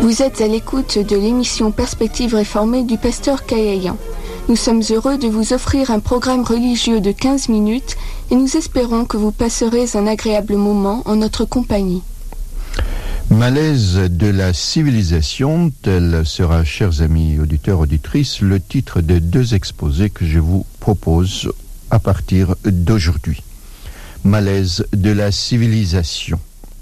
Vous êtes à l'écoute de l'émission Perspective réformée du pasteur Kayayan. Nous sommes heureux de vous offrir un programme religieux de 15 minutes et nous espérons que vous passerez un agréable moment en notre compagnie. Malaise de la civilisation, tel sera, chers amis auditeurs, auditrices, le titre des deux exposés que je vous propose à partir d'aujourd'hui. Malaise de la civilisation.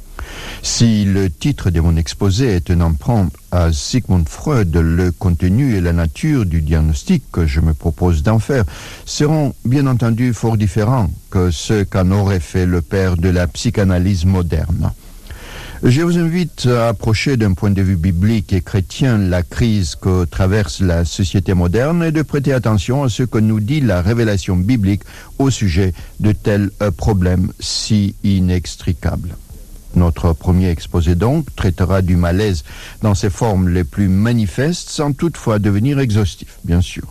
Si le titre de mon exposé est un emprunt à Sigmund Freud, le contenu et la nature du diagnostic que je me propose d'en faire seront bien entendu fort différents que ceux qu'en aurait fait le père de la psychanalyse moderne. Je vous invite à approcher d'un point de vue biblique et chrétien la crise que traverse la société moderne et de prêter attention à ce que nous dit la révélation biblique au sujet de tels problèmes si inextricables. Notre premier exposé donc traitera du malaise dans ses formes les plus manifestes sans toutefois devenir exhaustif, bien sûr.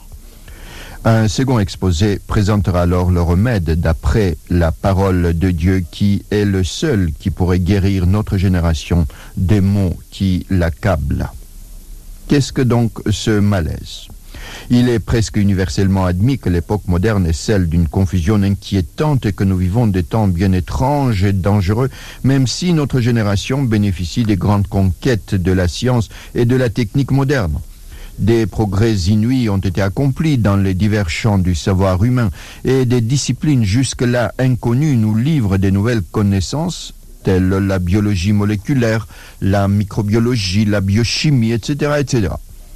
Un second exposé présentera alors le remède d'après la parole de Dieu qui est le seul qui pourrait guérir notre génération des maux qui l'accablent. Qu'est-ce que donc ce malaise ? Il est presque universellement admis que l'époque moderne est celle d'une confusion inquiétante et que nous vivons des temps bien étranges et dangereux, même si notre génération bénéficie des grandes conquêtes de la science et de la technique moderne. Des progrès inouïs ont été accomplis dans les divers champs du savoir humain et des disciplines jusque-là inconnues nous livrent des nouvelles connaissances telles la biologie moléculaire, la microbiologie, la biochimie, etc., etc.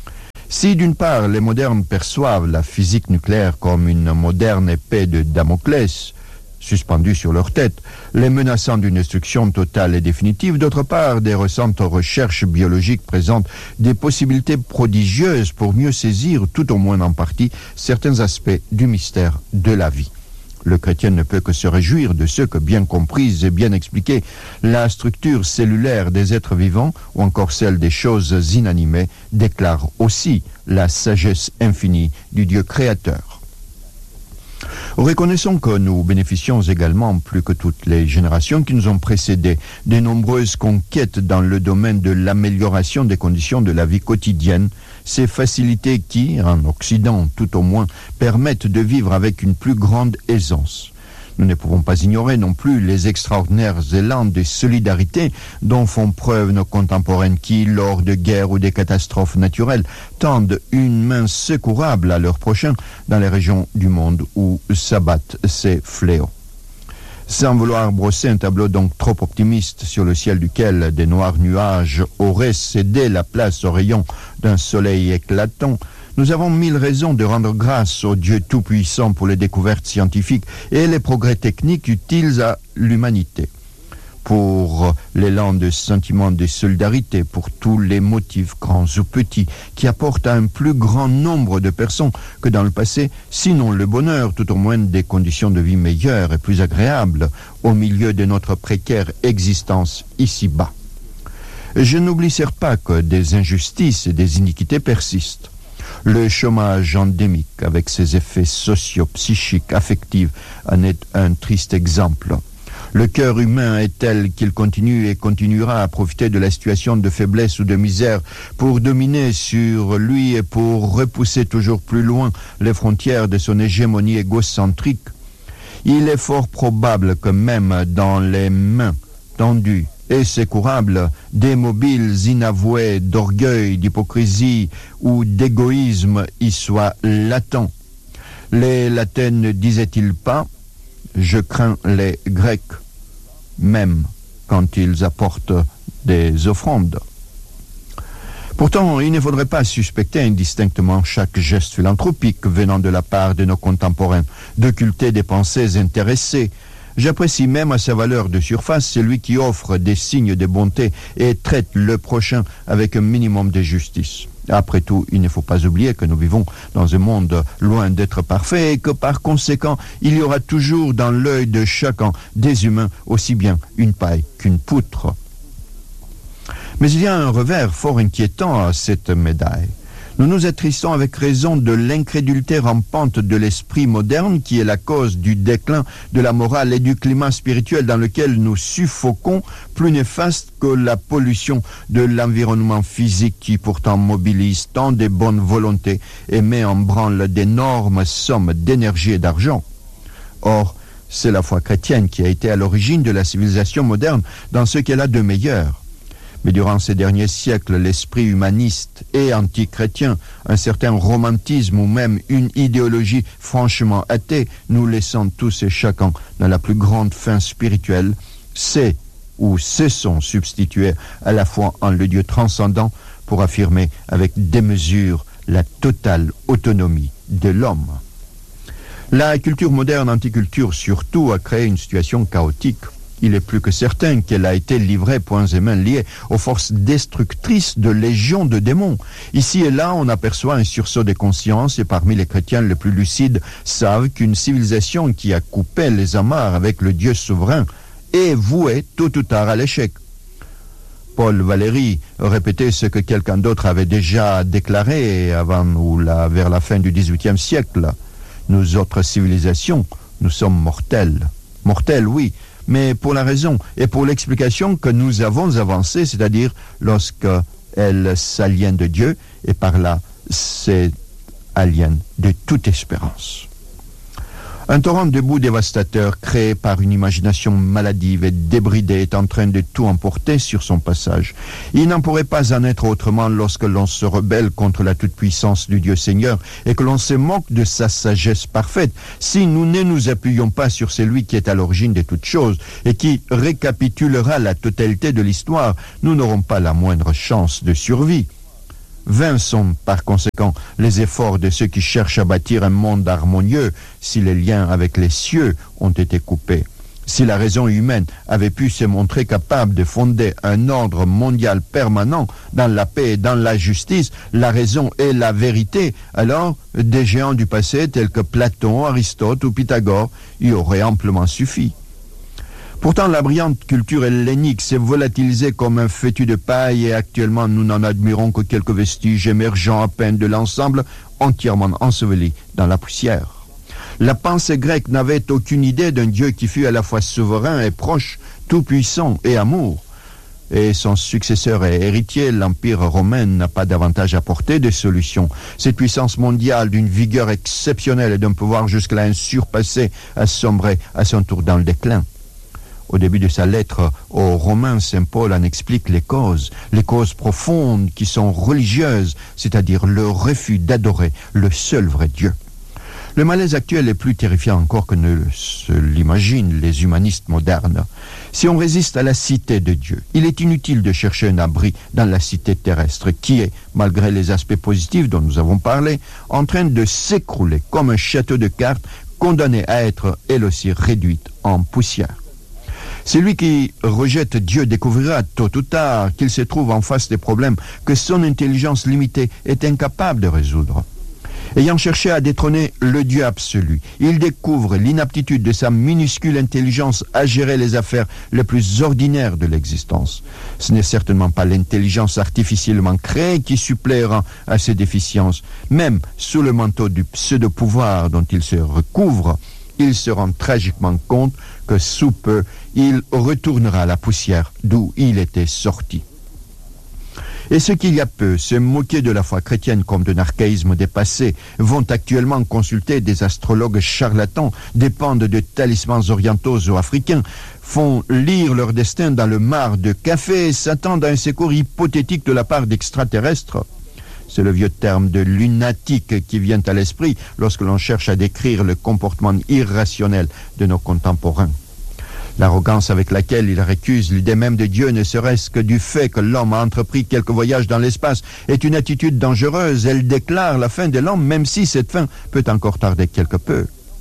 Si d'une part les modernes perçoivent la physique nucléaire comme une moderne épée de Damoclès suspendue sur leur tête, les menaçant d'une destruction totale et définitive, d'autre part des récentes recherches biologiques présentent des possibilités prodigieuses pour mieux saisir, tout au moins en partie, certains aspects du mystère de la vie. Le chrétien ne peut que se réjouir de ce que, bien comprise et bien expliquée, la structure cellulaire des êtres vivants, ou encore celle des choses inanimées, déclare aussi la sagesse infinie du Dieu créateur. Reconnaissons que nous bénéficions également, plus que toutes les générations qui nous ont précédés, de nombreuses conquêtes dans le domaine de l'amélioration des conditions de la vie quotidienne, ces facilités qui, en Occident tout au moins, permettent de vivre avec une plus grande aisance. Nous ne pouvons pas ignorer non plus les extraordinaires élans de solidarité dont font preuve nos contemporaines qui, lors de guerres ou des catastrophes naturelles, tendent une main secourable à leurs prochains dans les régions du monde où s'abattent ces fléaux. Sans vouloir brosser un tableau donc trop optimiste sur le ciel duquel des noirs nuages auraient cédé la place aux rayons d'un soleil éclatant, nous avons mille raisons de rendre grâce au Dieu Tout-Puissant pour les découvertes scientifiques et les progrès techniques utiles à l'humanité. Pour l'élan de sentiment de solidarité, pour tous les motifs, grands ou petits, qui apportent à un plus grand nombre de personnes que dans le passé, sinon le bonheur, tout au moins des conditions de vie meilleures et plus agréables au milieu de notre précaire existence ici-bas. Je n'oublie certes pas que des injustices et des iniquités persistent. Le chômage endémique, avec ses effets socio-psychiques, affectifs, en est un triste exemple. Le cœur humain est tel qu'il continue et continuera à profiter de la situation de faiblesse ou de misère pour dominer sur lui et pour repousser toujours plus loin les frontières de son hégémonie égocentrique. Il est fort probable que même dans les mains tendues et secourables des mobiles inavoués d'orgueil, d'hypocrisie ou d'égoïsme y soient latents. Les latins ne disaient-ils pas « Je crains les Grecs », même quand ils apportent des offrandes. Pourtant, il ne faudrait pas suspecter indistinctement chaque geste philanthropique venant de la part de nos contemporains, d'occulter des pensées intéressées. J'apprécie même à sa valeur de surface celui qui offre des signes de bonté et traite le prochain avec un minimum de justice. Après tout, il ne faut pas oublier que nous vivons dans un monde loin d'être parfait et que par conséquent, il y aura toujours dans l'œil de chacun des humains aussi bien une paille qu'une poutre. Mais il y a un revers fort inquiétant à cette médaille. Nous nous attristons avec raison de l'incrédulité rampante de l'esprit moderne qui est la cause du déclin de la morale et du climat spirituel dans lequel nous suffoquons, plus néfaste que la pollution de l'environnement physique qui pourtant mobilise tant de bonnes volontés et met en branle d'énormes sommes d'énergie et d'argent. Or, c'est la foi chrétienne qui a été à l'origine de la civilisation moderne dans ce qu'elle a de meilleur. Mais durant ces derniers siècles, l'esprit humaniste et anti-chrétien, un certain romantisme ou même une idéologie franchement athée, nous laissant tous et chacun dans la plus grande faim spirituelle, s'est ou se sont substitués à la foi en le Dieu transcendant pour affirmer avec démesure la totale autonomie de l'homme. La culture moderne, anticulture surtout, a créé une situation chaotique. Il est plus que certain qu'elle a été livrée poings et mains liés aux forces destructrices de légions de démons. Ici et là, on aperçoit un sursaut de conscience et parmi les chrétiens les plus lucides savent qu'une civilisation qui a coupé les amarres avec le Dieu souverain est vouée tôt ou tard à l'échec. Paul Valéry répétait ce que quelqu'un d'autre avait déjà déclaré vers la fin du XVIIIe siècle. Nous autres civilisations, nous sommes mortels. Mortels, oui, mais pour la raison et pour l'explication que nous avons avancée, c'est-à-dire lorsqu'elles s'aliènent de Dieu, et par là, c'est aliène de toute espérance. Un torrent de boue dévastateur créé par une imagination maladive et débridée est en train de tout emporter sur son passage. Il n'en pourrait pas en être autrement lorsque l'on se rebelle contre la toute-puissance du Dieu Seigneur et que l'on se moque de sa sagesse parfaite, si nous ne nous appuyons pas sur celui qui est à l'origine de toutes choses et qui récapitulera la totalité de l'histoire, nous n'aurons pas la moindre chance de survie. Vains sont par conséquent les efforts de ceux qui cherchent à bâtir un monde harmonieux si les liens avec les cieux ont été coupés. Si la raison humaine avait pu se montrer capable de fonder un ordre mondial permanent dans la paix et dans la justice, la raison et la vérité, alors des géants du passé tels que Platon, Aristote ou Pythagore y auraient amplement suffi. Pourtant, la brillante culture hellénique s'est volatilisée comme un fétu de paille et actuellement nous n'en admirons que quelques vestiges émergeant à peine de l'ensemble entièrement enseveli dans la poussière. La pensée grecque n'avait aucune idée d'un Dieu qui fut à la fois souverain et proche, tout-puissant et amour. Et son successeur et héritier, l'Empire romain, n'a pas davantage apporté de solutions. Cette puissance mondiale d'une vigueur exceptionnelle et d'un pouvoir jusque-là insurpassé a sombré à son tour dans le déclin. Au début de sa lettre aux Romains, saint Paul en explique les causes profondes qui sont religieuses, c'est-à-dire le refus d'adorer le seul vrai Dieu. Le malaise actuel est plus terrifiant encore que ne se l'imaginent les humanistes modernes. Si on résiste à la cité de Dieu, il est inutile de chercher un abri dans la cité terrestre qui est, malgré les aspects positifs dont nous avons parlé, en train de s'écrouler comme un château de cartes condamné à être, elle aussi, réduite en poussière. Celui qui rejette Dieu découvrira tôt ou tard qu'il se trouve en face des problèmes que son intelligence limitée est incapable de résoudre. Ayant cherché à détrôner le Dieu absolu, il découvre l'inaptitude de sa minuscule intelligence à gérer les affaires les plus ordinaires de l'existence. Ce n'est certainement pas l'intelligence artificiellement créée qui suppléera à ses déficiences. Même sous le manteau du pseudo-pouvoir dont il se recouvre, il se rend tragiquement compte que sous peu, il retournera à la poussière d'où il était sorti. Et ceux qui il y a peu se moquaient de la foi chrétienne comme d'un archaïsme dépassé vont actuellement consulter des astrologues charlatans, dépendent de talismans orientaux ou africains, font lire leur destin dans le marc de café et s'attendent à un secours hypothétique de la part d'extraterrestres. C'est le vieux terme de lunatique qui vient à l'esprit lorsque l'on cherche à décrire le comportement irrationnel de nos contemporains. L'arrogance avec laquelle ils récusent l'idée même de Dieu, ne serait-ce que du fait que l'homme a entrepris quelques voyages dans l'espace, est une attitude dangereuse. Elle déclare la fin de l'homme, même si cette fin peut encore tarder quelque peu.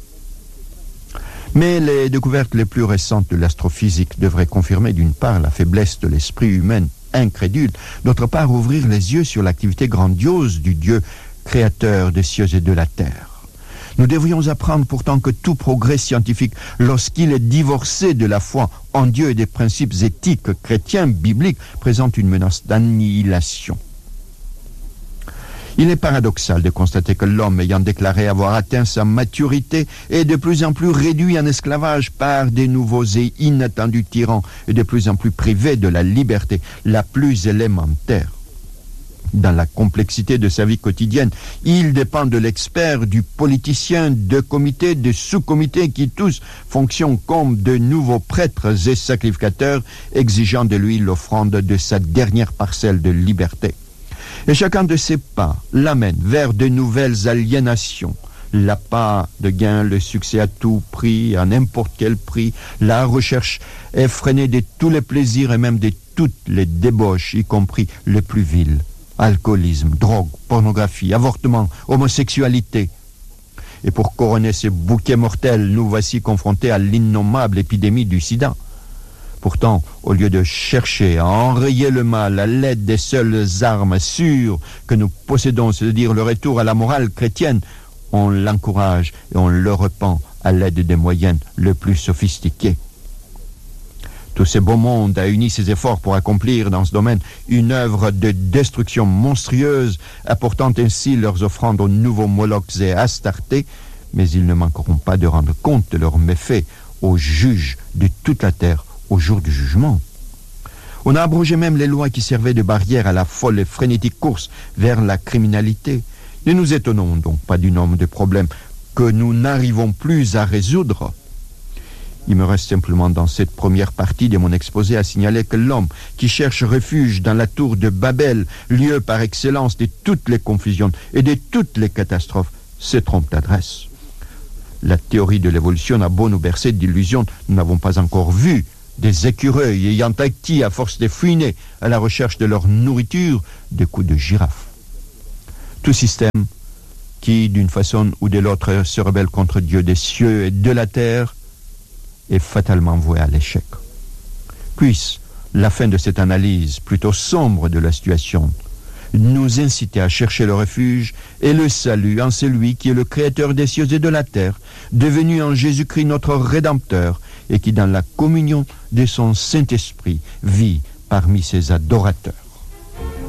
Mais les découvertes les plus récentes de l'astrophysique devraient confirmer d'une part la faiblesse de l'esprit humain incrédule, d'autre part ouvrir les yeux sur l'activité grandiose du Dieu créateur des cieux et de la terre. Nous devrions apprendre pourtant que tout progrès scientifique, lorsqu'il est divorcé de la foi en Dieu et des principes éthiques chrétiens, bibliques, présente une menace d'annihilation. Il est paradoxal de constater que l'homme, ayant déclaré avoir atteint sa maturité, est de plus en plus réduit en esclavage par des nouveaux et inattendus tyrans et de plus en plus privé de la liberté la plus élémentaire. Dans la complexité de sa vie quotidienne, il dépend de l'expert, du politicien, de comités, de sous-comités qui tous fonctionnent comme de nouveaux prêtres et sacrificateurs exigeant de lui l'offrande de sa dernière parcelle de liberté. Et chacun de ces pas l'amène vers de nouvelles aliénations. L'appât de gain, le succès à tout prix, à n'importe quel prix, la recherche effrénée de tous les plaisirs et même de toutes les débauches, y compris les plus vils. Alcoolisme, drogue, pornographie, avortement, homosexualité. Et pour couronner ces bouquets mortels, nous voici confrontés à l'innommable épidémie du sida. Pourtant, au lieu de chercher à enrayer le mal à l'aide des seules armes sûres que nous possédons, c'est-à-dire le retour à la morale chrétienne, on l'encourage et on le repent à l'aide des moyens les plus sophistiqués. Tout ce beau monde a uni ses efforts pour accomplir dans ce domaine une œuvre de destruction monstrueuse, apportant ainsi leurs offrandes aux nouveaux Molochs et Astartés, mais ils ne manqueront pas de rendre compte de leurs méfaits aux juges de toute la terre au jour du jugement. On a abrogé même les lois qui servaient de barrière à la folle et frénétique course vers la criminalité. Ne nous étonnons donc pas du nombre de problèmes que nous n'arrivons plus à résoudre. Il me reste simplement dans cette première partie de mon exposé à signaler que l'homme qui cherche refuge dans la tour de Babel, lieu par excellence de toutes les confusions et de toutes les catastrophes, se trompe d'adresse. La théorie de l'évolution a beau nous bercer d'illusions, nous n'avons pas encore vu des écureuils ayant acquis à force de fouiner à la recherche de leur nourriture des coups de girafe. Tout système qui, d'une façon ou de l'autre, se rebelle contre Dieu des cieux et de la terre est fatalement voué à l'échec. Puisse la fin de cette analyse plutôt sombre de la situation nous inciter à chercher le refuge et le salut en celui qui est le créateur des cieux et de la terre, devenu en Jésus-Christ notre Rédempteur et qui dans la communion de son Saint-Esprit vit parmi ses adorateurs.